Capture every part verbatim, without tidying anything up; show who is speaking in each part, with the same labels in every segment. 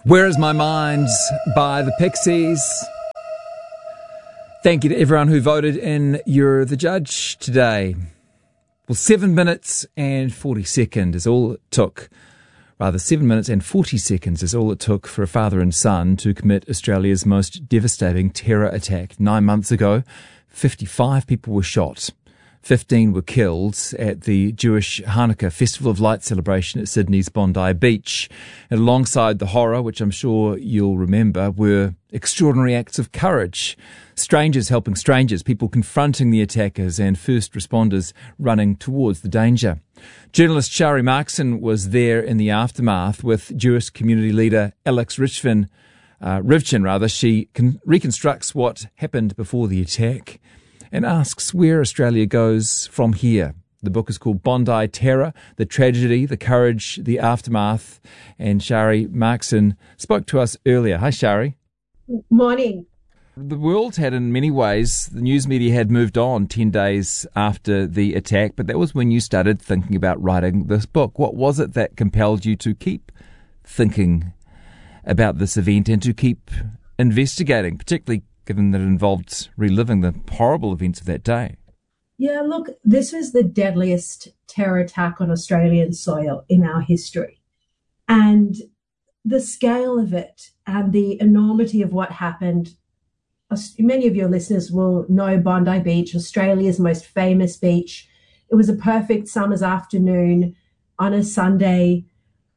Speaker 1: Where Is My Mind by the Pixies. Thank you to everyone who voted in You're the Judge today. Well, seven minutes and forty seconds is all it took. Rather, seven minutes and forty seconds is all it took for a father and son to commit Australia's most devastating terror attack. Nine months ago, fifty-five people were shot. fifteen were killed at the Jewish Hanukkah Festival of Light celebration at Sydney's Bondi Beach. And alongside the horror, which I'm sure you'll remember, were extraordinary acts of courage. Strangers helping strangers, people confronting the attackers, and first responders running towards the danger. Journalist Shari Markson was there in the aftermath with Jewish community leader Alex Rivchin. Uh, Rivchin, rather. She con- reconstructs what happened before the attack and asks where Australia goes from here. The book is called Bondi Terror, The Tragedy, the Courage, the Aftermath. And Shari Markson spoke to us earlier. Hi, Shari.
Speaker 2: Morning.
Speaker 1: The world had, in many ways, the news media had moved on ten days after the attack, but that was when you started thinking about writing this book. What was it that compelled you to keep thinking about this event and to keep investigating, particularly given that it involved reliving the horrible events of that day?
Speaker 2: Yeah, look, this was the deadliest terror attack on Australian soil in our history. And the scale of it and the enormity of what happened, many of your listeners will know Bondi Beach, Australia's most famous beach. It was a perfect summer's afternoon on a Sunday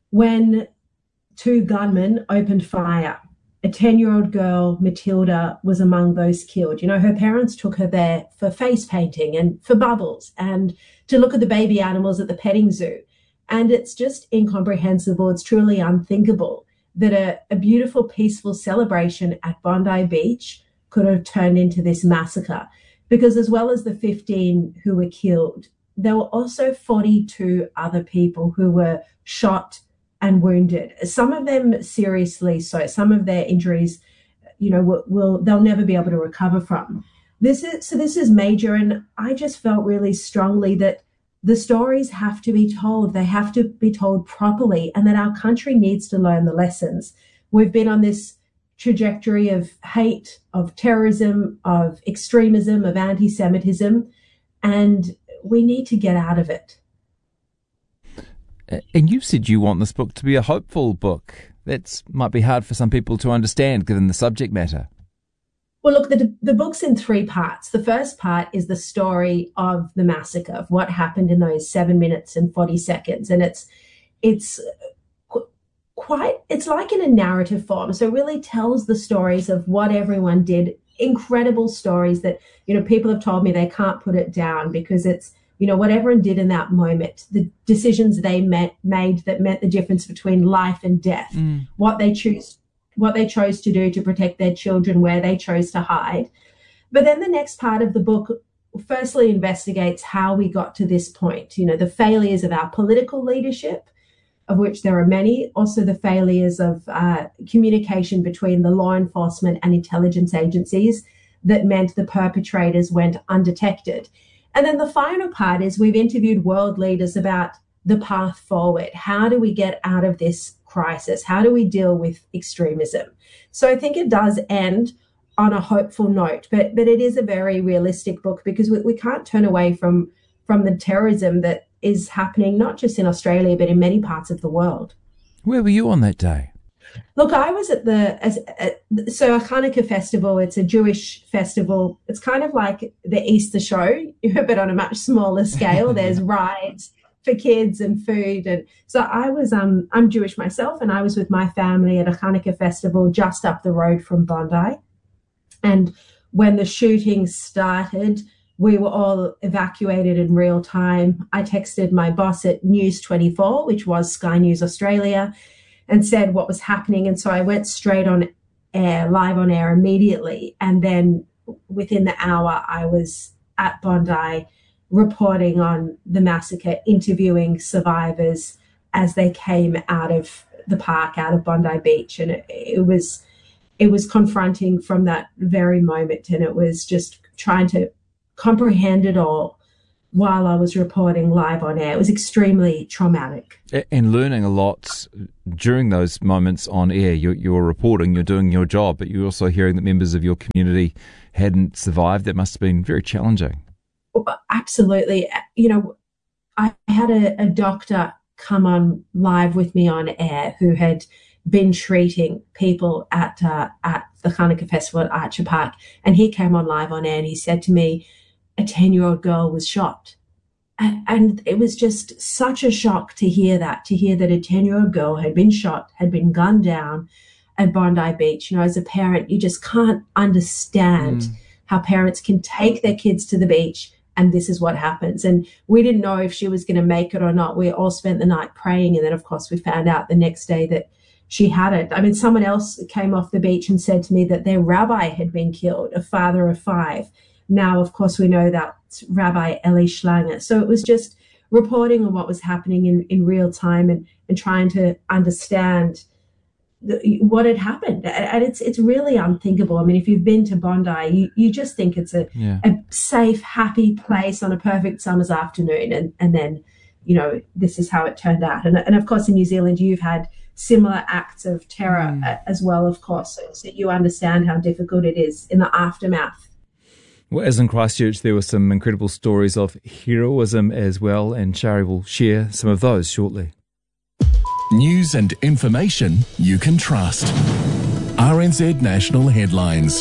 Speaker 2: when two gunmen opened fire. A ten-year-old girl, Matilda, was among those killed. You know, her parents took her there for face painting and for bubbles and to look at the baby animals at the petting zoo. And it's just incomprehensible. It's truly unthinkable that a, a beautiful, peaceful celebration at Bondi Beach could have turned into this massacre. Because as well as the fifteen who were killed, there were also forty-two other people who were shot and wounded. Some of them seriously so. Some of their injuries, you know, will, will they'll never be able to recover from. This is so. This is major, and I just felt really strongly that the stories have to be told. They have to be told properly, and that our country needs to learn the lessons. We've been on this trajectory of hate, of terrorism, of extremism, of anti-Semitism, and we need to get out of it.
Speaker 1: And you said you want this book to be a hopeful book. That might be hard for some people to understand, given the subject matter.
Speaker 2: Well, look, the, the book's in three parts. The first part is the story of the massacre, of what happened in those seven minutes and forty seconds. And it's it's quite, it's like in a narrative form. So it really tells the stories of what everyone did. Incredible stories that, you know, people have told me they can't put it down because it's, you know, what everyone did in that moment, the decisions they met, made that meant the difference between life and death, mm. what they choose, what they chose to do to protect their children, where they chose to hide. But then the next part of the book firstly investigates how we got to this point, you know, the failures of our political leadership, of which there are many, also the failures of uh, communication between the law enforcement and intelligence agencies that meant the perpetrators went undetected. And then the final part is we've interviewed world leaders about the path forward. How do we get out of this crisis? How do we deal with extremism? So I think it does end on a hopeful note, but but it is a very realistic book because we, we can't turn away from, from the terrorism that is happening, not just in Australia, but in many parts of the world.
Speaker 1: Where were you on that day?
Speaker 2: Look, I was at the, as, at, so a Hanukkah festival, it's a Jewish festival. It's kind of like the Easter show, but on a much smaller scale. There's rides for kids and food. And so I was, um, I'm Jewish myself, and I was with my family at a Hanukkah festival just up the road from Bondi. And when the shooting started, we were all evacuated in real time. I texted my boss at News twenty-four, which was Sky News Australia, and said what was happening. And so I went straight on air, live on air immediately. And then within the hour, I was at Bondi reporting on the massacre, interviewing survivors as they came out of the park, out of Bondi Beach. And it, it was it was confronting from that very moment. And it was just trying to comprehend it all while I was reporting live on air. It was extremely traumatic.
Speaker 1: And learning a lot during those moments on air. You're, you're reporting, you're doing your job, but you're also hearing that members of your community hadn't survived. That must have been very challenging.
Speaker 2: Absolutely. You know, I had a, a doctor come on live with me on air who had been treating people at uh, at the Hanukkah Festival at Archer Park, and he came on live on air and he said to me, a ten-year-old girl was shot. And, and it was just such a shock to hear that, to hear that a ten-year-old girl had been shot, had been gunned down at Bondi Beach. You know, as a parent, you just can't understand mm. how parents can take their kids to the beach and this is what happens. And we didn't know if she was going to make it or not. We all spent the night praying. And then, of course, we found out the next day that she hadn't. I mean, someone else came off the beach and said to me that their rabbi had been killed, a father of five. Now, of course, we know that's Rabbi Eli Schlanger. So it was just reporting on what was happening in, in real time and, and trying to understand the, what had happened. And it's it's really unthinkable. I mean, if you've been to Bondi, you, you just think it's a, yeah. a safe, happy place on a perfect summer's afternoon. And, and then, you know, this is how it turned out. And, and of course, in New Zealand, you've had similar acts of terror mm. as well, of course, so, so you understand how difficult it is in the aftermath.
Speaker 1: Well, as in Christchurch, there were some incredible stories of heroism as well, and Shari will share some of those shortly.
Speaker 3: News and information you can trust. R N Z National Headlines.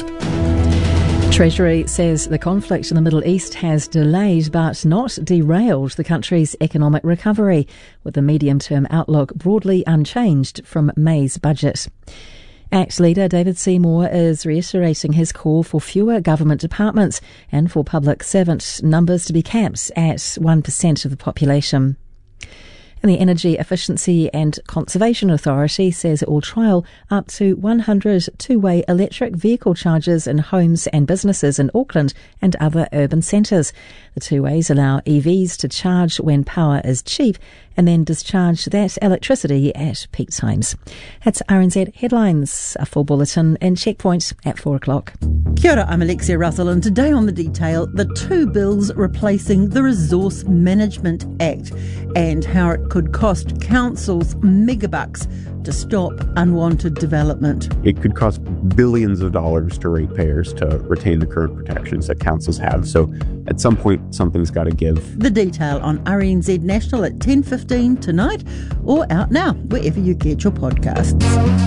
Speaker 4: Treasury says the conflict in the Middle East has delayed but not derailed the country's economic recovery, with the medium-term outlook broadly unchanged from May's budget. ACT leader David Seymour is reiterating his call for fewer government departments and for public servant numbers to be capped at one percent of the population. And the Energy Efficiency and Conservation Authority says it will trial up to one hundred two-way electric vehicle chargers in homes and businesses in Auckland and other urban centres. The two-ways allow E Vs to charge when power is cheap and then discharge that electricity at peak times. That's R N Z Headlines, a full bulletin in Checkpoint at four o'clock.
Speaker 5: Kia ora, I'm Alexia Russell, and today on The Detail, the two bills replacing the Resource Management Act and how it could cost councils megabucks to stop unwanted development.
Speaker 6: It could cost billions of dollars to ratepayers to retain the current protections that councils have. So at some point, something's got to give.
Speaker 5: The Detail on R N Z National at ten fifteen tonight, or out now, wherever you get your podcasts.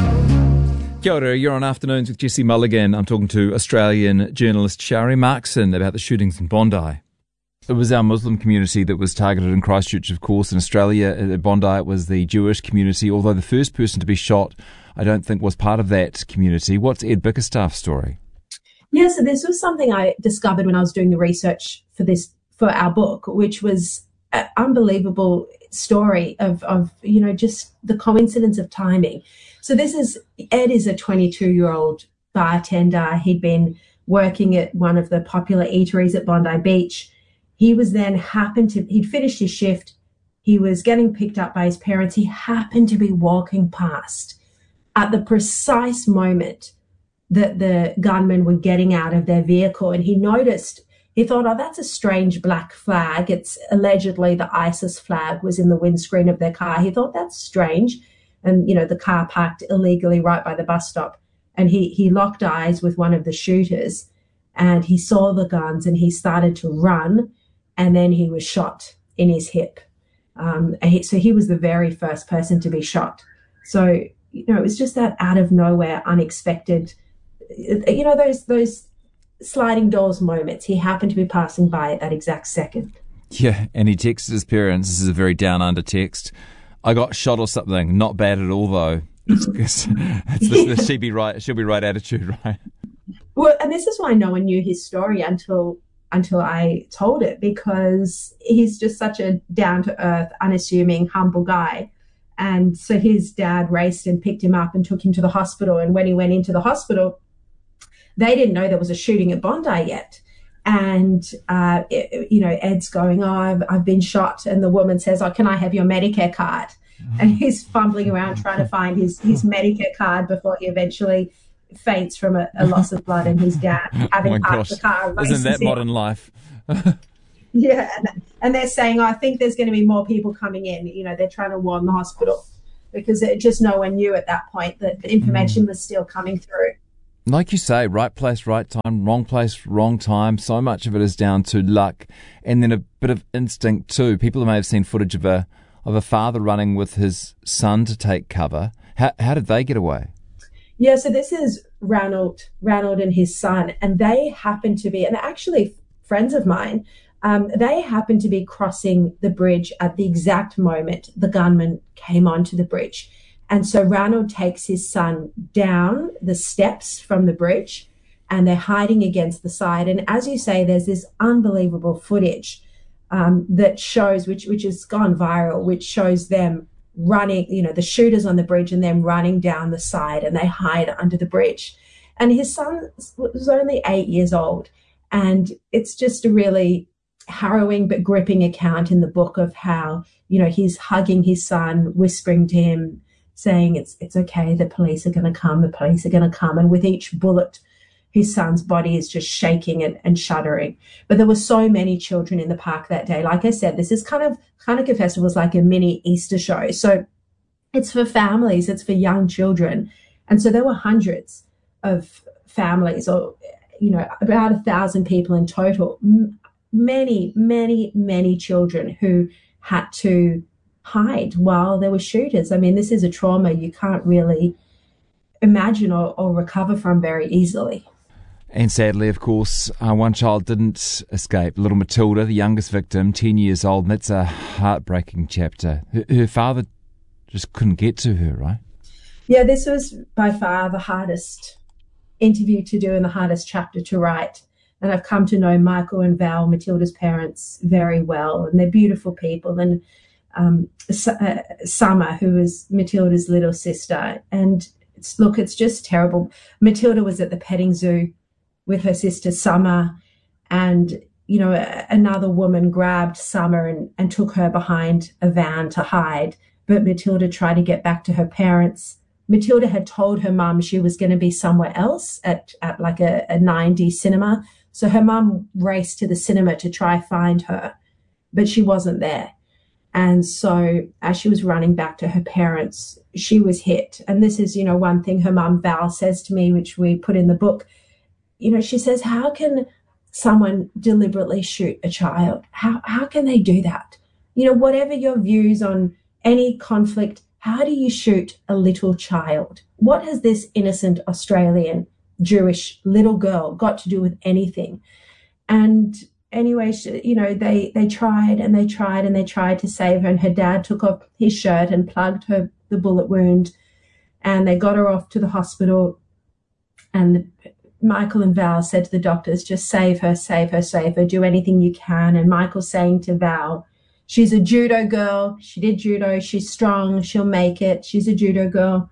Speaker 1: Kia ora, you're on Afternoons with Jesse Mulligan. I'm talking to Australian journalist Shari Markson about the shootings in Bondi. It was our Muslim community that was targeted in Christchurch, of course. In Australia, at Bondi, it was the Jewish community, although the first person to be shot, I don't think, was part of that community. What's Ed Bickerstaff's story?
Speaker 2: Yeah, so this was something I discovered when I was doing the research for this, for our book, which was an unbelievable story of, of, you know, just the coincidence of timing. So this is, Ed is a twenty-two-year-old bartender. He'd been working at one of the popular eateries at Bondi Beach. He was then happened to, he'd finished his shift. He was getting picked up by his parents. He happened to be walking past at the precise moment that the gunmen were getting out of their vehicle. And he noticed, he thought, oh, that's a strange black flag. It's allegedly the ISIS flag was in the windscreen of their car. He thought, that's strange. And, you know, the car parked illegally right by the bus stop. And he, he locked eyes with one of the shooters and he saw the guns and he started to run. And then he was shot in his hip. Um, and he, so he was the very first person to be shot. So, you know, it was just that out of nowhere, unexpected, you know, those those sliding doors moments. He happened to be passing by at that exact second.
Speaker 1: Yeah, and he texted his parents. This is a very down under text. I got shot or something. Not bad at all, though. It's, it's, it's the, the she'll be right, she'll be right attitude, right?
Speaker 2: Well, and this is why no one knew his story until until I told it, because he's just such a down-to-earth, unassuming, humble guy. And so his dad raced and picked him up and took him to the hospital. And when he went into the hospital, they didn't know there was a shooting at Bondi yet. And, uh, it, you know, Ed's going, oh, I've, I've been shot. And the woman says, oh, can I have your Medicare card? And he's fumbling around trying to find his, his Medicare card before he eventually faints from a, a loss of blood, and his dad having
Speaker 1: oh
Speaker 2: parked the car.
Speaker 1: Isn't that modern life?
Speaker 2: Yeah, and And they're saying, oh, I think there's going to be more people coming in. You know, they're trying to warn the hospital because it, just no one knew at that point that the information mm. was still coming through.
Speaker 1: Like you say, right place, right time, wrong place, wrong time. So much of it is down to luck and then a bit of instinct too. People may have seen footage of a of a father running with his son to take cover. How, how did they get away?
Speaker 2: Yeah, so this is Ranald, Ranald and his son, and they happen to be, and they're actually friends of mine, um, they happened to be crossing the bridge at the exact moment the gunman came onto the bridge. And so Ranald takes his son down the steps from the bridge and they're hiding against the side. And as you say, there's this unbelievable footage um, that shows, which which has gone viral, which shows them running, you know, the shooters on the bridge and them running down the side and they hide under the bridge. And his son was only eight years old. And it's just a really harrowing but gripping account in the book of how, you know, he's hugging his son, whispering to him, saying it's it's okay, the police are going to come, the police are going to come. And with each bullet, his son's body is just shaking and, and shuddering. But there were so many children in the park that day. Like I said, this is kind of, Hanukkah Festival is like a mini Easter show. So it's for families, it's for young children. And so there were hundreds of families, or, you know, about a thousand people in total. M- many, many, many children who had to hide while there were shooters. I mean, this is a trauma you can't really imagine or, or recover from very easily.
Speaker 1: And sadly, of course, uh, one child didn't escape. Little Matilda, the youngest victim, ten years old, and that's a heartbreaking chapter. Her, her father just couldn't get to her, right?
Speaker 2: Yeah, this was by far the hardest interview to do and the hardest chapter to write. And I've come to know Michael and Val, Matilda's parents, very well, and they're beautiful people. And um, uh, Summer, who was Matilda's little sister. And it's, look, it's just terrible. Matilda was at the petting zoo with her sister Summer, and, you know, a, another woman grabbed Summer and, and took her behind a van to hide. But Matilda tried to get back to her parents. Matilda had told her mum she was going to be somewhere else at, at like a, a nine D cinema. So her mum raced to the cinema to try find her, but she wasn't there. And so as she was running back to her parents, she was hit. And this is, you know, one thing her mum Val says to me, which we put in the book. You know, she says, how can someone deliberately shoot a child? How how can they do that? You know, whatever your views on any conflict, how do you shoot a little child? What has this innocent Australian Jewish little girl got to do with anything? And anyway, she, you know, they, they tried and they tried and they tried to save her, and her dad took off his shirt and plugged her the bullet wound, and they got her off to the hospital. And the, Michael and Val said to the doctors, just save her, save her, save her, do anything you can. And Michael saying to Val, she's a judo girl, she did judo, she's strong, she'll make it, she's a judo girl.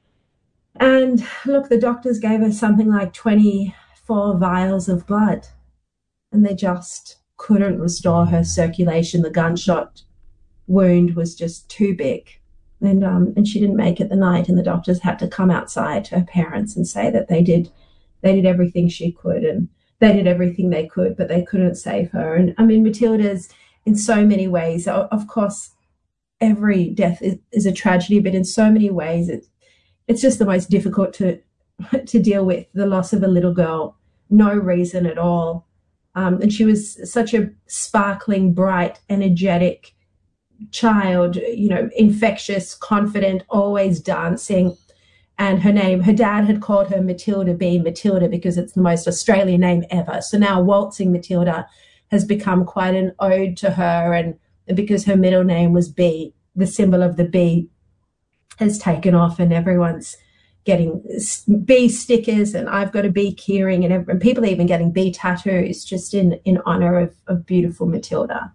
Speaker 2: And look, the doctors gave her something like twenty-four vials of blood, and they just couldn't restore her circulation. The gunshot wound was just too big. And um, and she didn't make it the night, and the doctors had to come outside to her parents and say that they did they did everything she could, and they did everything they could, but they couldn't save her. And I mean, Matilda's in so many ways, of course, every death is, is a tragedy, but in so many ways, it's it's just the most difficult to to deal with, the loss of a little girl, no reason at all. Um, and she was such a sparkling, bright, energetic child, you know, infectious, confident, always dancing. And her name, her dad had called her Matilda B. Matilda because it's the most Australian name ever. So now Waltzing Matilda has become quite an ode to her. And because her middle name was B, the symbol of the bee has taken off, and everyone's getting bee stickers, and I've got a bee keyring, and, and people are even getting bee tattoos just in, in honour of, of beautiful Matilda.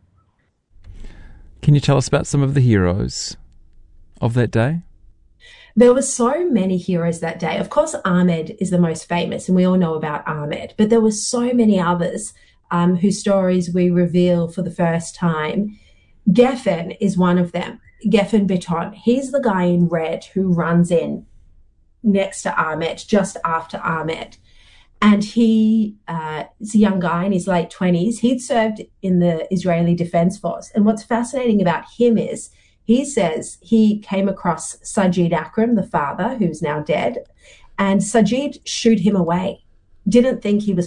Speaker 1: Can you tell us about some of the heroes of that day?
Speaker 2: There were so many heroes that day. Of course, Ahmed is the most famous, and we all know about Ahmed, but there were so many others um, whose stories we reveal for the first time. Geffen is one of them. Geffen Beton. He's the guy in red who runs in next to Ahmed, just after Ahmed. And he uh, is a young guy in his late twenties. He'd served in the Israeli Defense Force. And what's fascinating about him is he says he came across Sajid Akram, the father, who's now dead, and Sajid shooed him away. Didn't think he was